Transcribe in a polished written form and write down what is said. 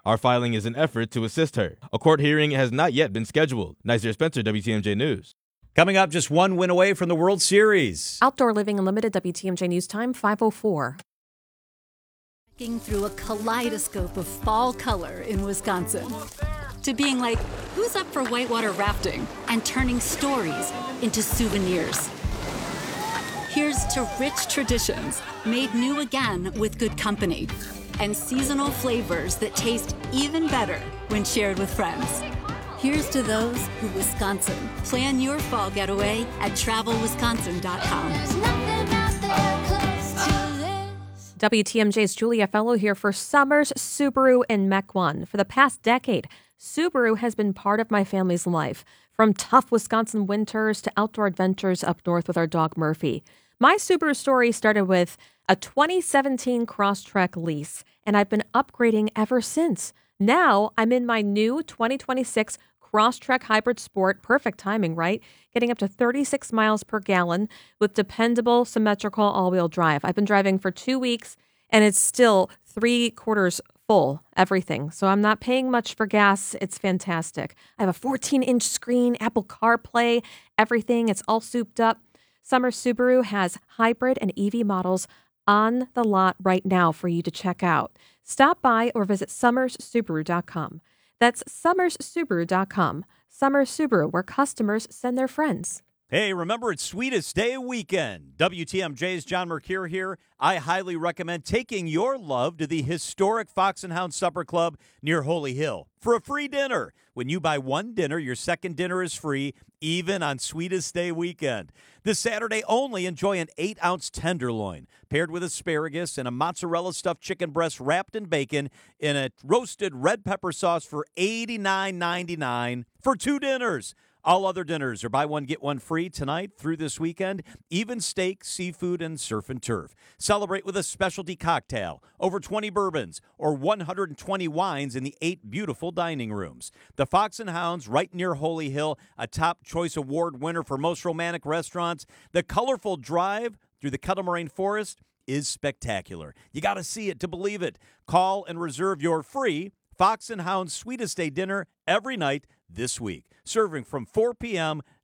Our filing is an effort to assist her. A court hearing has not yet been scheduled. Nasir Spencer, WTMJ News. Coming up, just one win away from the World Series. Outdoor Living Unlimited, WTMJ News Time, 5:04. Through a kaleidoscope of fall color in Wisconsin. To being like, who's up for whitewater rafting? And turning stories into souvenirs. Here's to rich traditions made new again with good company. And seasonal flavors that taste even better when shared with friends. Here's to those who Wisconsin. Plan your fall getaway at travelwisconsin.com. WTMJ's Julia Fellow here for Summers Subaru in Mequon. For the past decade, Subaru has been part of my family's life, from tough Wisconsin winters to outdoor adventures up north with our dog Murphy. My Subaru story started with a 2017 Crosstrek lease, and I've been upgrading ever since. Now I'm in my new 2026 Crosstrek Hybrid Sport. Perfect timing, right? Getting up to 36 miles per gallon with dependable, symmetrical all-wheel drive. I've been driving for 2 weeks, and it's still 3/4 full, everything. So I'm not paying much for gas. It's fantastic. I have a 14-inch screen, Apple CarPlay, everything. It's all souped up. Summer Subaru has hybrid and EV models on the lot right now for you to check out. Stop by or visit summerssubaru.com. That's summerssubaru.com. Summer Subaru, where customers send their friends. Hey, remember, it's Sweetest Day weekend. WTMJ's John Mercure here. I highly recommend taking your love to the historic Fox and Hound Supper Club near Holy Hill for a free dinner. When you buy one dinner, your second dinner is free, even on Sweetest Day weekend. This Saturday only, enjoy an 8-ounce tenderloin paired with asparagus and a mozzarella stuffed chicken breast wrapped in bacon in a roasted red pepper sauce for $89.99 for 2 dinners. All other dinners are buy one, get one free tonight through this weekend. Even steak, seafood, and surf and turf. Celebrate with a specialty cocktail, over 20 bourbons, or 120 wines in the 8 beautiful dining rooms. The Fox and Hounds, right near Holy Hill, a top choice award winner for most romantic restaurants. The colorful drive through the Kettle Moraine Forest is spectacular. You got to see it to believe it. Call and reserve your free Fox and Hounds Sweetest Day dinner every night this week, serving from 4 p.m.